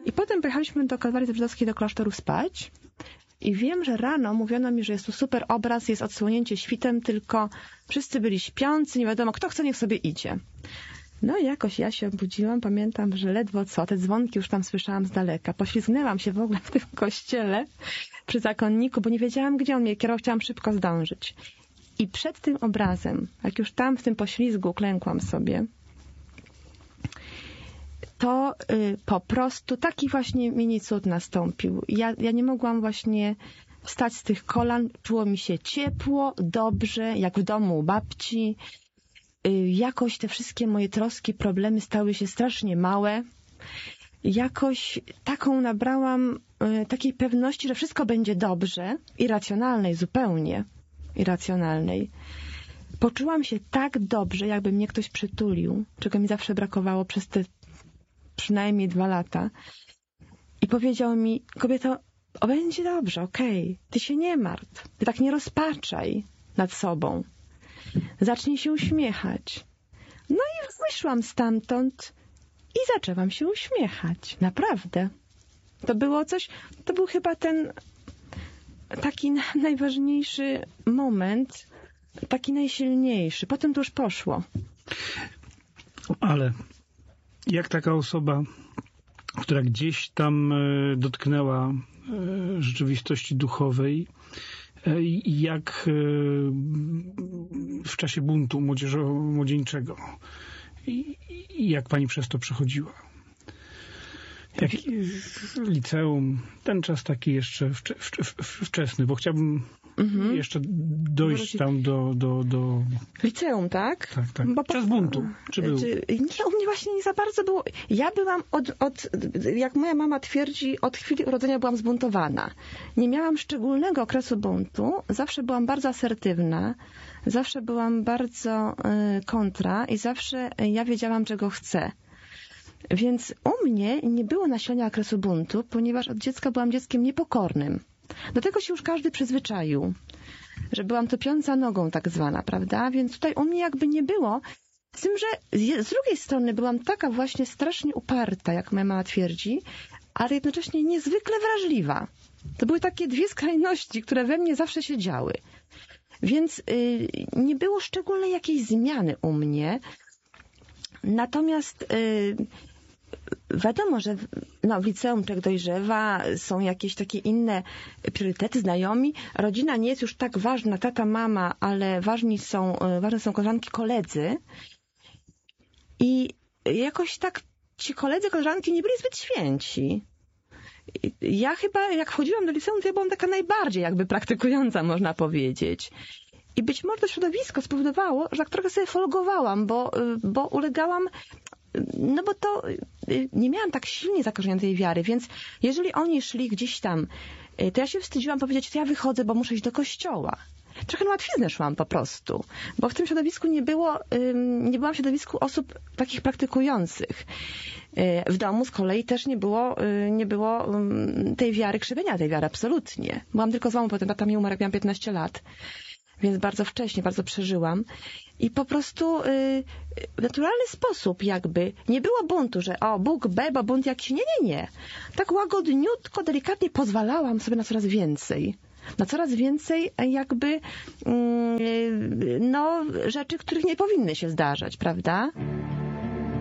I potem pojechaliśmy do Kalwarii Zebrzydowskiej, do klasztoru spać. I wiem, że rano mówiono mi, że jest tu super obraz, jest odsłonięcie świtem, tylko wszyscy byli śpiący, nie wiadomo, kto chce, niech sobie idzie. No i jakoś ja się obudziłam, pamiętam, że ledwo co, te dzwonki już tam słyszałam z daleka. Poślizgnęłam się w ogóle w tym kościele przy zakonniku, bo nie wiedziałam, gdzie on mnie kierował, chciałam szybko zdążyć. I przed tym obrazem, jak już tam w tym poślizgu klękłam sobie, to po prostu taki właśnie mini cud nastąpił. Ja nie mogłam właśnie wstać z tych kolan, czuło mi się ciepło, dobrze, jak w domu u babci. Jakoś te wszystkie moje troski, problemy stały się strasznie małe. Jakoś taką nabrałam takiej pewności, że wszystko będzie dobrze, irracjonalnej, zupełnie irracjonalnej. Poczułam się tak dobrze, jakby mnie ktoś przytulił, czego mi zawsze brakowało przez te przynajmniej 2 lata. I powiedział mi, kobieto, będzie dobrze, okej, ty się nie martw, ty tak nie rozpaczaj nad sobą. Zacznij się uśmiechać. No i wyszłam stamtąd i zaczęłam się uśmiechać. Naprawdę. To było coś, to był chyba ten taki najważniejszy moment, taki najsilniejszy. Potem to już poszło. Ale jak taka osoba, która gdzieś tam dotknęła rzeczywistości duchowej, jak w czasie buntu młodzieńczego, jak pani przez to przechodziła? Jak liceum, ten czas taki jeszcze wczesny, bo chciałbym jeszcze dojść tam do... Liceum, tak? Tak. Czas buntu. Czy był? Nie, u mnie właśnie nie za bardzo było. Ja byłam jak moja mama twierdzi, od chwili urodzenia byłam zbuntowana. Nie miałam szczególnego okresu buntu. Zawsze byłam bardzo asertywna. Zawsze byłam bardzo kontra i zawsze ja wiedziałam, czego chcę. Więc u mnie nie było nasilenia okresu buntu, ponieważ od dziecka byłam dzieckiem niepokornym. Do tego się już każdy przyzwyczaił, że byłam topiąca nogą tak zwana, prawda? Więc tutaj u mnie jakby nie było. Z tym, że z drugiej strony byłam taka właśnie strasznie uparta, jak moja mama twierdzi, ale jednocześnie niezwykle wrażliwa. To były takie 2 skrajności, które we mnie zawsze się działy. Więc nie było szczególnej jakiejś zmiany u mnie. Natomiast wiadomo, że w liceum człowiek dojrzewa, są jakieś takie inne priorytety, znajomi. Rodzina nie jest już tak ważna, tata, mama, ale ważne są koleżanki, koledzy. I jakoś tak ci koledzy, koleżanki nie byli zbyt święci. Ja chyba, jak wchodziłam do liceum, to ja byłam taka najbardziej jakby praktykująca, można powiedzieć. I być może to środowisko spowodowało, że tak trochę sobie folgowałam, bo ulegałam, bo to nie miałam tak silnie zakorzenientej wiary, więc jeżeli oni szli gdzieś tam, to ja się wstydziłam powiedzieć, to ja wychodzę, bo muszę iść do kościoła. Trochę na łatwiznę szłam po prostu, bo w tym środowisku nie byłam w środowisku osób takich praktykujących. W domu z kolei też nie było tej wiary, krzewienia tej wiary, absolutnie. Byłam tylko z mamą, potem tata mi umarł, jak miałam 15 lat. Więc bardzo wcześnie, bardzo przeżyłam. I po prostu w naturalny sposób jakby nie było buntu, że Bóg B, bo bunt jakiś. Nie. Tak łagodniutko, delikatnie pozwalałam sobie na coraz więcej. Na coraz więcej jakby rzeczy, których nie powinny się zdarzać, prawda?